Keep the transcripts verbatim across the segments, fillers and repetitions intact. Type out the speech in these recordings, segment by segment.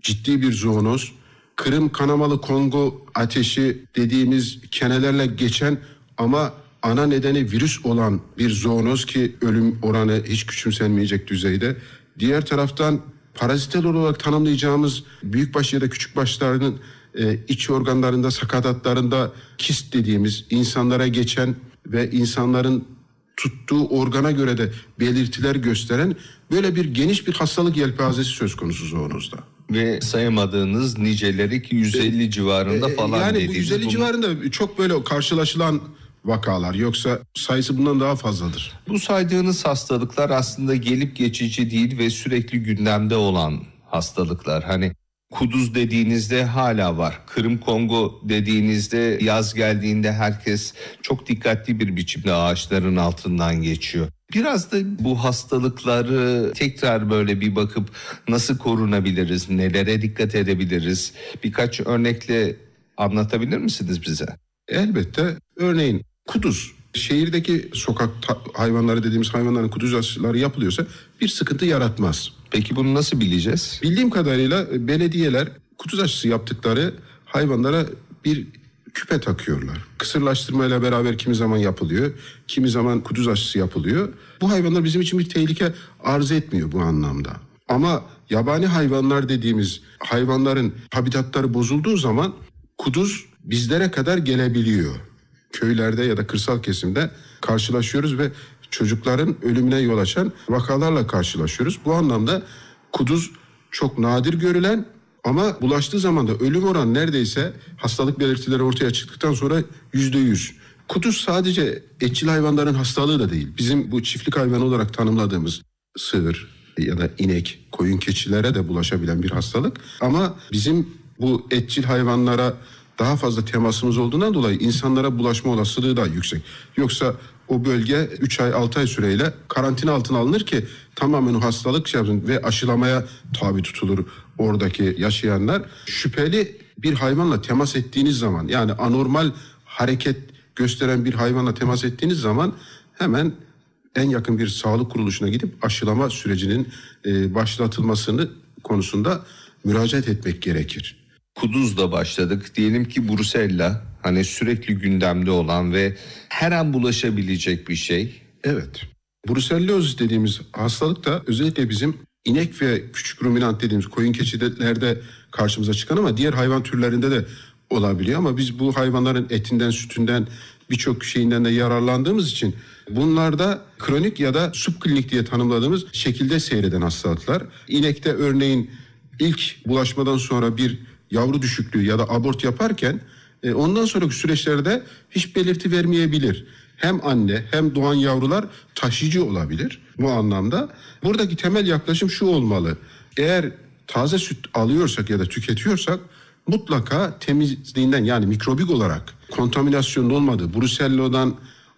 ciddi bir zoonoz. Kırım kanamalı Kongo ateşi dediğimiz kenelerle geçen ama ana nedeni virüs olan bir zoonoz ki ölüm oranı hiç küçümsenmeyecek düzeyde. Diğer taraftan parazitel olarak tanımlayacağımız büyükbaş ya da küçükbaşların e, iç organlarında, sakatatlarında kist dediğimiz insanlara geçen ve insanların tuttuğu organa göre de belirtiler gösteren böyle bir geniş bir hastalık yelpazesi söz konusu zoonozda. Ve sayamadığınız niceleri ki yüz elli e, civarında e, falan yani dediğiniz. Bu yüz elli bunu... civarında çok böyle karşılaşılan vakalar, yoksa sayısı bundan daha fazladır. Bu saydığınız hastalıklar aslında gelip geçici değil ve sürekli gündemde olan hastalıklar. Hani kuduz dediğinizde hala var. Kırım Kongo dediğinizde yaz geldiğinde herkes çok dikkatli bir biçimde ağaçların altından geçiyor. Biraz da bu hastalıkları tekrar böyle bir bakıp nasıl korunabiliriz, nelere dikkat edebiliriz? Birkaç örnekle anlatabilir misiniz bize? Elbette. Örneğin kuduz. Şehirdeki sokak hayvanları dediğimiz hayvanların kuduz aşıları yapılıyorsa bir sıkıntı yaratmaz. Peki bunu nasıl bileceğiz? Bildiğim kadarıyla belediyeler kuduz aşısı yaptıkları hayvanlara bir küpe takıyorlar. Kısırlaştırmayla beraber kimi zaman yapılıyor, kimi zaman kuduz aşısı yapılıyor. Bu hayvanlar bizim için bir tehlike arz etmiyor bu anlamda. Ama yabani hayvanlar dediğimiz hayvanların habitatları bozulduğu zaman kuduz bizlere kadar gelebiliyor. Köylerde ya da kırsal kesimde karşılaşıyoruz ve çocukların ölümüne yol açan vakalarla karşılaşıyoruz. Bu anlamda kuduz çok nadir görülen ama bulaştığı zaman da ölüm oranı neredeyse hastalık belirtileri ortaya çıktıktan sonra yüzde yüz. Kuduz sadece etçil hayvanların hastalığı da değil. Bizim bu çiftlik hayvanı olarak tanımladığımız sığır ya da inek, koyun, keçilere de bulaşabilen bir hastalık. Ama bizim bu etçil hayvanlara daha fazla temasımız olduğundan dolayı insanlara bulaşma olasılığı da yüksek. Yoksa o bölge üç ay altı ay süreyle karantina altına alınır ki tamamen o hastalık şey yapsın ve aşılamaya tabi tutulur oradaki yaşayanlar. Şüpheli bir hayvanla temas ettiğiniz zaman, yani anormal hareket gösteren bir hayvanla temas ettiğiniz zaman hemen en yakın bir sağlık kuruluşuna gidip aşılama sürecinin e, başlatılmasını konusunda müracaat etmek gerekir. Kuduzla başladık. Diyelim ki Brusella, hani sürekli gündemde olan ve her an bulaşabilecek bir şey. Evet. Bruselloz dediğimiz hastalık da özellikle bizim inek ve küçük ruminant dediğimiz koyun keçilerde karşımıza çıkan ama diğer hayvan türlerinde de olabiliyor. Ama biz bu hayvanların etinden, sütünden, birçok şeyinden de yararlandığımız için bunlarda kronik ya da subklinik diye tanımladığımız şekilde seyreden hastalıklar. İnekte örneğin ilk bulaşmadan sonra bir yavru düşüklüğü ya da abort yaparken e, ondan sonraki süreçlerde hiç belirti vermeyebilir. Hem anne hem doğan yavrular taşıyıcı olabilir bu anlamda. Buradaki temel yaklaşım şu olmalı. Eğer taze süt alıyorsak ya da tüketiyorsak mutlaka temizliğinden, yani mikrobik olarak kontaminasyonun olmadığı Brusello'dan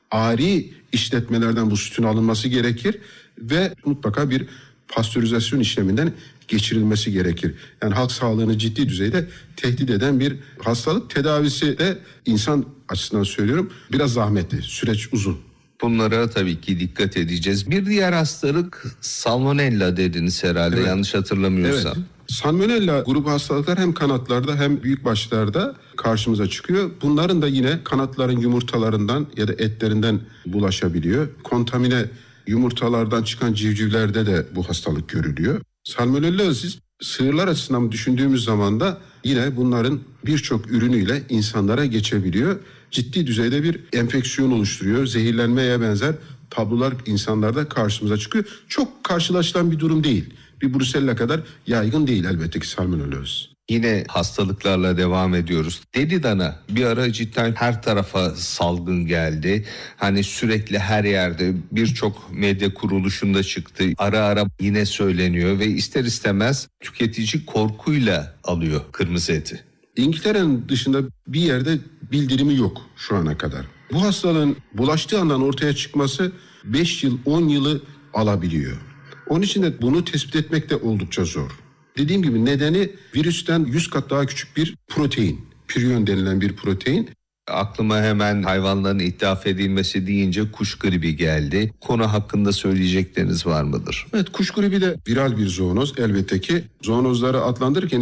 ari işletmelerden bu sütün alınması gerekir ve mutlaka bir pastörizasyon işleminden geçirilmesi gerekir. Yani halk sağlığını ciddi düzeyde tehdit eden bir hastalık. Tedavisi de insan açısından söylüyorum biraz zahmetli, süreç uzun. Bunlara tabii ki dikkat edeceğiz. Bir diğer hastalık salmonella dediniz herhalde, evet. Yanlış hatırlamıyorsam. Evet. Salmonella grubu hastalıklar hem kanatlarda hem büyükbaşlarda karşımıza çıkıyor. Bunların da yine kanatların yumurtalarından ya da etlerinden bulaşabiliyor. Kontamine yumurtalardan çıkan civcivlerde de bu hastalık görülüyor. Salmonellozis sığırlar açısından düşündüğümüz zaman da yine bunların birçok ürünüyle insanlara geçebiliyor. Ciddi düzeyde bir enfeksiyon oluşturuyor. Zehirlenmeye benzer tablolar insanlarda karşımıza çıkıyor. Çok karşılaşılan bir durum değil. Bir Brusella kadar yaygın değil elbette ki salmonellozis. Yine hastalıklarla devam ediyoruz. Deli dana bir ara cidden her tarafa salgın geldi. Hani sürekli her yerde birçok medya kuruluşunda çıktı. Ara ara yine söyleniyor ve ister istemez tüketici korkuyla alıyor kırmızı eti. İngiltere'nin dışında bir yerde bildirimi yok şu ana kadar. Bu hastalığın bulaştığı andan ortaya çıkması beş yıl on yılı alabiliyor. Onun için de bunu tespit etmek de oldukça zor. Dediğim gibi nedeni virüsten yüz kat daha küçük bir protein. Prion denilen bir protein. Aklıma hemen hayvanların ithaf edilmesi deyince kuş gribi geldi. Konu hakkında söyleyecekleriniz var mıdır? Evet, kuş gribi de viral bir zoonoz elbette ki. Zoonozları adlandırırken